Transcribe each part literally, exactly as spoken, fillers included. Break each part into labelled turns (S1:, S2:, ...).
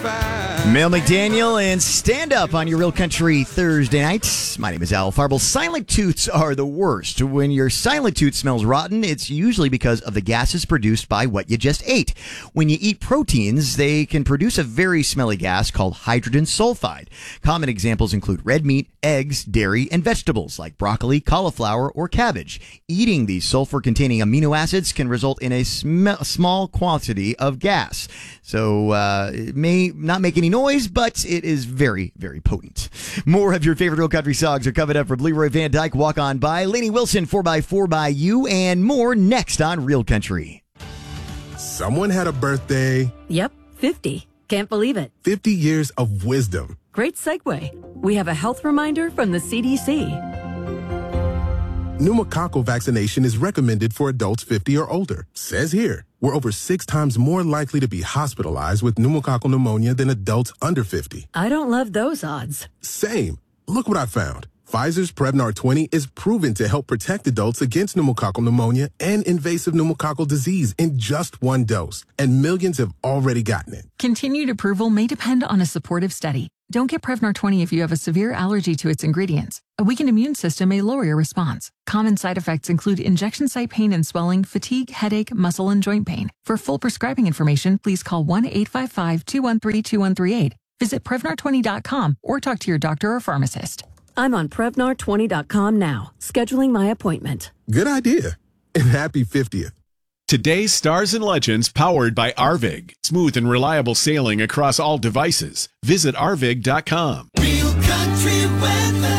S1: Mel McDaniel and Stand Up on your Real Country Thursday night. My name is Al Farble. Silent tooths are the worst. When your silent tooth smells rotten, it's usually because of the gases produced by what you just ate. When you eat proteins, they can produce a very smelly gas called hydrogen sulfide. Common examples include red meat, eggs, dairy, and vegetables like broccoli, cauliflower, or cabbage. Eating these sulfur-containing amino acids can result in a sm- small quantity of gas. So uh, it may not make any noise, but it is very, very potent. More of your favorite Real Country songs are coming up from Leroy Van Dyke, Walk On By, Lainey Wilson, four by four by You, and more next on Real Country.
S2: Someone had a birthday.
S3: Yep, fifty. Can't believe it.
S2: fifty years of wisdom.
S3: Great segue. We have a health reminder from the C D C.
S2: Pneumococcal vaccination is recommended for adults fifty or older. Says here, we're over six times more likely to be hospitalized with pneumococcal pneumonia than adults under fifty.
S3: I don't love those odds.
S2: Same. Look what I found. Pfizer's Prevnar twenty is proven to help protect adults against pneumococcal pneumonia and invasive pneumococcal disease in just one dose. And millions have already gotten it.
S4: Continued approval may depend on a supportive study. Don't get Prevnar twenty if you have a severe allergy to its ingredients. A weakened immune system may lower your response. Common side effects include injection site pain and swelling, fatigue, headache, muscle, and joint pain. For full prescribing information, please call one eight five five, two one three, two one three eight. Visit Prevnar twenty dot com or talk to your doctor or pharmacist.
S3: I'm on Prevnar twenty dot com now, scheduling my appointment.
S2: Good idea. And happy fiftieth.
S5: Today's Stars and Legends powered by Arvig. Smooth and reliable sailing across all devices. Visit arvig dot com.
S6: Real Country weather.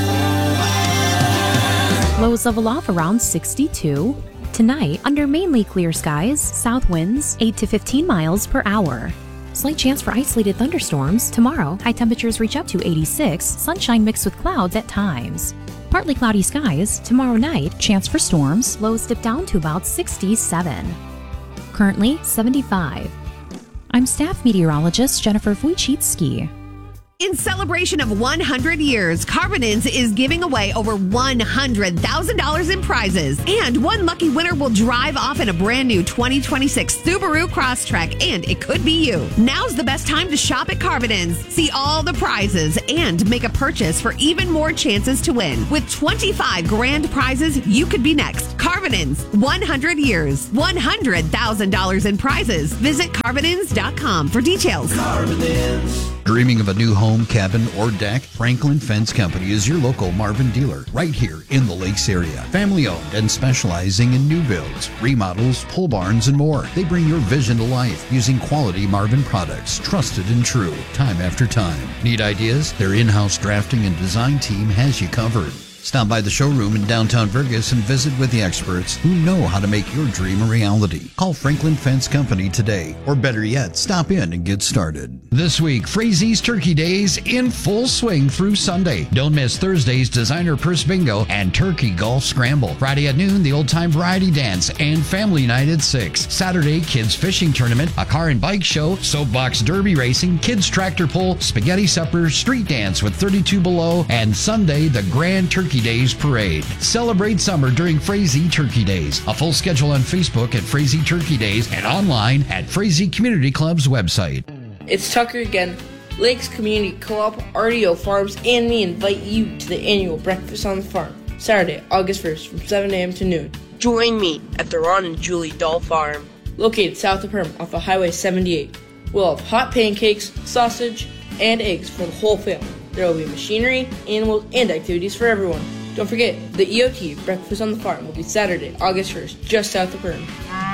S7: Lows level off around sixty-two. Tonight, under mainly clear skies, south winds eight to fifteen miles per hour. Slight chance for isolated thunderstorms. Tomorrow, high temperatures reach up to eighty-six, sunshine mixed with clouds at times. Partly cloudy skies. Tomorrow night, chance for storms. Lows dip down to about sixty-seven. Currently, seventy-five. I'm staff meteorologist Jennifer Wojcicki.
S8: In celebration of one hundred years, Carbonins is giving away over one hundred thousand dollars in prizes. And one lucky winner will drive off in a brand new twenty twenty-six Subaru Crosstrek, and it could be you. Now's the best time to shop at Carbonins. See all the prizes and make a purchase for even more chances to win. With twenty-five grand prizes, you could be next. Carbonins, one hundred years, one hundred thousand dollars in prizes. Visit Carbonins dot com for details.
S6: Carbonins.
S9: Dreaming of a new home, cabin, or deck? Franklin Fence Company is your local Marvin dealer right here in the Lakes area. Family owned and specializing in new builds, remodels, pole barns, and more. They bring your vision to life using quality Marvin products, trusted and true, time after time. Need ideas? Their in-house drafting and design team has you covered. Stop by the showroom in downtown Vergas and visit with the experts who know how to make your dream a reality. Call Franklin Fence Company today, or better yet, stop in and get started. This week, Frazy's Turkey Days in full swing through Sunday. Don't miss Thursday's Designer Purse Bingo and Turkey Golf Scramble. Friday at noon, the Old Time Variety Dance and Family Night at six. Saturday, Kids Fishing Tournament, a car and bike show, soapbox derby racing, kids tractor pull, spaghetti supper, street dance with thirty-two Below, and Sunday, the Grand Turkey Days Parade. Celebrate summer during Frazee Turkey Days. A full schedule on Facebook at Frazee Turkey Days and online at Frazee Community Club's website.
S10: It's Tucker again. Lakes Community Co-op, R D O Farms, and me invite you to the annual Breakfast on the Farm, Saturday, August first from seven a.m. to noon.
S11: Join me at the Ron and Julie Doll Farm,
S10: located south of Perham off of Highway seventy-eight. We'll have hot pancakes, sausage, and eggs for the whole family. There will be machinery, animals, and activities for everyone. Don't forget, the E O T Breakfast on the Farm will be Saturday, August first, just south of Perham.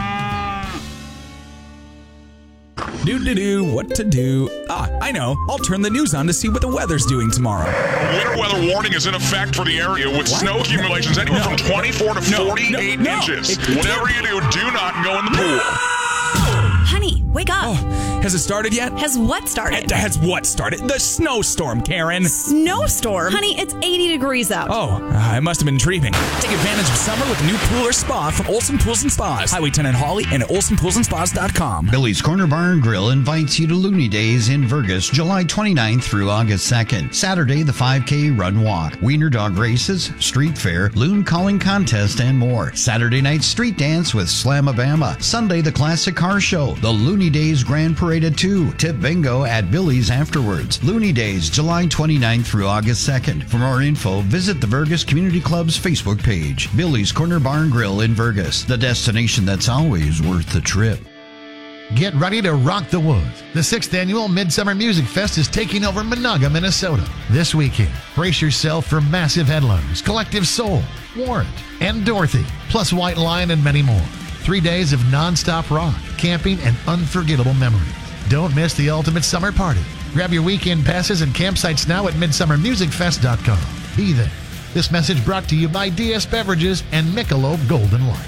S12: Do-do-do, what to do? Ah, I know. I'll turn the news on to see what the weather's doing tomorrow.
S13: A winter weather warning is in effect for the area with what? Snow accumulations anywhere no. from twenty-four to no, forty-eight no, no. inches. It, Whatever you do, do not go in the pool.
S14: Honey, wake up.
S12: Oh, has it started yet?
S14: Has what started?
S12: It has what started? The snowstorm, Karen.
S14: Snowstorm? Honey, it's eighty degrees out.
S12: Oh, uh, it must have been dreaming. Take advantage of summer with a new pool or spa from Olson Pools and Spas. Highway ten in Hawley and at olson pools and spas dot com.
S9: Billy's Corner Bar and Grill invites you to Looney Days in Vergas, July twenty-ninth through August second. Saturday, the five K Run Walk, Wiener Dog Races, Street Fair, Loon Calling Contest, and more. Saturday night street dance with Slamabama. Sunday, the Classic Car Show, the Looney Looney Days Grand Parade at two. Tip bingo at Billy's afterwards. Looney Days, July twenty-ninth through August second. For more info, visit the Vergas Community Club's Facebook page. Billy's Corner Bar and Grill in Vergas, the destination that's always worth the trip.
S15: Get ready to rock the woods. The sixth annual Midsummer Music Fest is taking over Monaga, Minnesota this weekend. Brace yourself for massive headliners, Collective Soul, Warrant, and Dorothy, plus White Lion and many more. Three days of nonstop rock, camping, and unforgettable memories. Don't miss the ultimate summer party. Grab your weekend passes and campsites now at midsummer music fest dot com. Be there. This message brought to you by D S Beverages and Michelob Golden Light.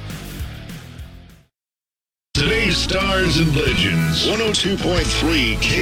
S13: Today's Stars and Legends, one oh two point three K